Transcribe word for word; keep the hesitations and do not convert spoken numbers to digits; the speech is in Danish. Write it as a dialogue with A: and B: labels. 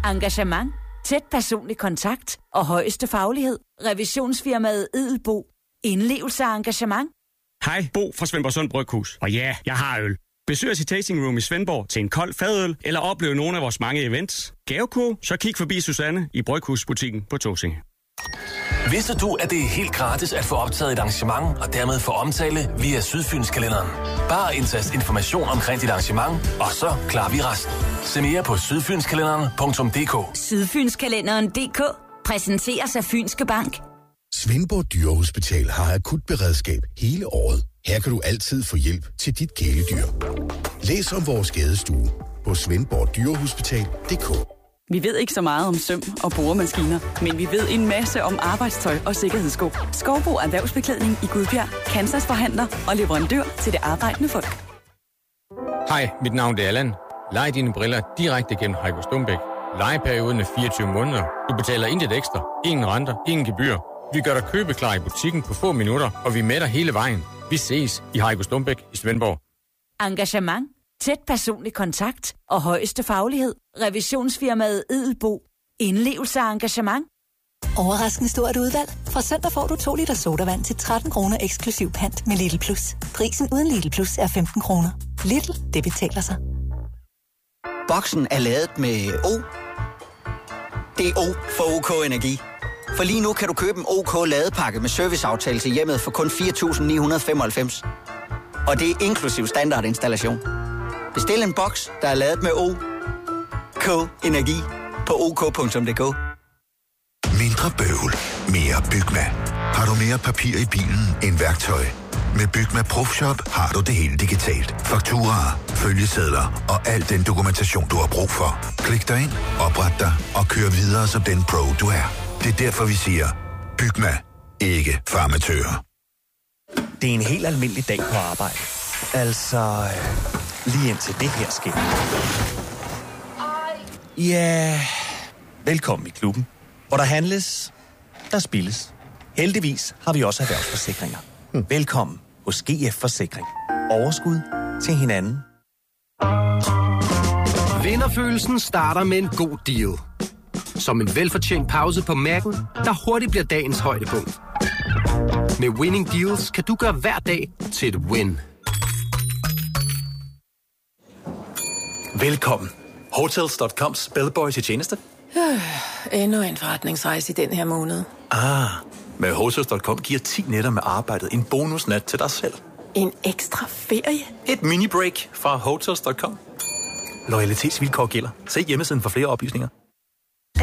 A: Engagement, tæt personlig kontakt og højeste faglighed. Revisionsfirmaet Edelbo. Indlevelse af engagement.
B: Hej, Bo fra Svendborg Sund Bryghus. Og ja, jeg har øl. Besøg os i Tasting Room i Svendborg til en kold fadøl, eller opleve nogle af vores mange events. Gavekurv, så kig forbi Susanne i Bryghusbutikken på Tåsinge.
C: Vidste du, at det er helt gratis at få optaget et arrangement og dermed få omtale via Sydfynskalenderen? Bare indtast information omkring dit arrangement, og så klarer vi resten. Se mere på sydfynskalenderen punktum d k.
A: Sydfynskalenderen punktum d k præsenteres af Fynske Bank.
D: Svendborg Dyrehospital har akutberedskab hele året. Her kan du altid få hjælp til dit kæledyr. Læs om vores skadestue på svendborg dyrehospital punktum d k.
E: Vi ved ikke så meget om søm og boremaskiner, men vi ved en masse om arbejdstøj og sikkerhedssko. Skovbo Erhvervsbeklædning i Gudbjerg, Kansas forhandler og leverandør til det arbejdende folk.
F: Hej, mit navn er Allan. Lej dine briller direkte gennem Heiko Stumbæk. Lejeperioden er fireogtyve måneder. Du betaler intet ekstra, ingen renter, ingen gebyr. Vi gør dig købeklar i butikken på få minutter, og vi er med dig hele vejen. Vi ses i Heiko Stumbæk i Svendborg.
A: Engagement, tæt personlig kontakt og højeste faglighed. Revisionsfirmaet Edelbo. Indlevelse af engagement.
G: Overraskende stort udvalg. Fra søndag får du to liter sodavand til tretten kroner eksklusiv pant med Lidl Plus. Prisen uden Lidl Plus er femten kroner. Lidl, det betaler sig.
H: Boksen er lavet med O. Det er O for OK Energi. For lige nu kan du købe en OK ladepakke med serviceaftale til hjemmet for kun fire tusind ni hundrede og femoghalvfems. Og det er inklusiv standardinstallation. Bestil en boks, der er lavet med O. OK Energi på ok punktum d k.
I: Mindre bøvl, mere Bygma. Har du mere papir i bilen end værktøj? Med Bygma ProFshop har du det hele digitalt. Fakturaer, følgesedler og al den dokumentation, du har brug for. Klik dig ind, opret dig og kør videre som den pro, du er. Det er derfor, vi siger, Bygma, ikke farmatører.
J: Det er en helt almindelig dag på arbejde. Altså, lige indtil det her sker. Ja, velkommen i klubben, hvor der handles, der spilles. Heldigvis har vi også erhvervsforsikringer. Hm. Velkommen hos G F Forsikring. Overskud til hinanden.
K: Vinderfølelsen starter med en god deal. Som en velfortjent pause på Mac'en, der hurtigt bliver dagens højdepunkt. Med Winning Deals kan du gøre hver dag til et win.
L: Velkommen. Hotels punktum coms bellboy til tjeneste.
M: Øh, endnu en forretningsrejse i den her måned.
L: Ah, med Hotels punktum com giver ti nætter med arbejdet en bonusnat til dig selv.
M: En ekstra ferie?
L: Et mini-break fra Hotels punktum com. Loyalitetsvilkår gælder. Se hjemmesiden for flere oplysninger.